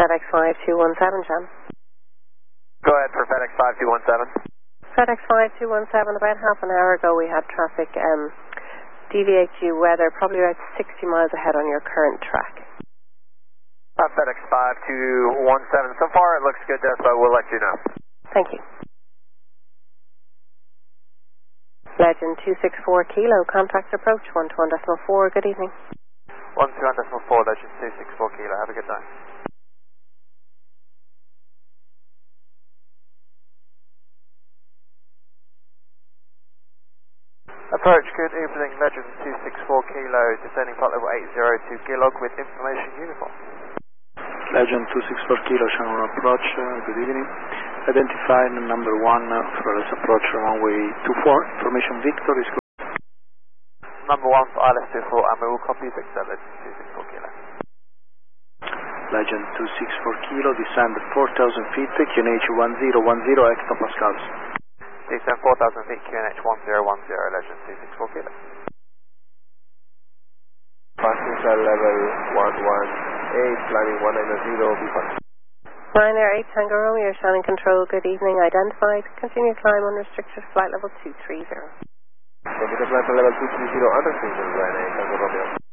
FedEx 5217, John. Go ahead for FedEx 5217. FedEx 5217, about half an hour ago we had traffic deviate due weather, probably about 60 miles ahead on your current track. FedEx 5217, so far it looks good to us, but we'll let you know. Thank you. Legend 264 Kilo, contact approach 121.4, good evening. 121.4, Legend 264 Kilo, have a good night. Approach, good evening, Legend 264 Kilo, descending flight level 802 Gilog with information uniform. Legend 264 Kilo, channel approach, good evening. Identify number 1 for this approach runway 24, information Victor is good. Number 1 for ILS 24, and we will copy Victor, Legend 264 Kilo. Legend 264 Kilo, descend 4,000 feet, QNH 1010 hectopascals. Descend 4,000 feet, QNH 1010, Legend 264 Kilo. Passenger level 118, climbing 190, be 9 Air 8 Tango Romeo, Shannon Control, good evening, identified. Continue climb unrestricted, flight level 230. Continue climb level 230, unrestricted, 9 Air Tango Romeo.